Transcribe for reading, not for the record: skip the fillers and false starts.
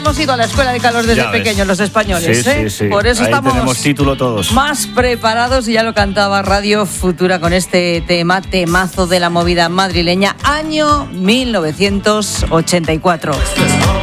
hemos ido a la escuela de calor desde pequeños los españoles, ¿eh? Sí. Por eso ahí estamos tenemos título todos. más preparados, y ya lo cantaba Radio Futura con este temazo de la movida madrileña, año 1984.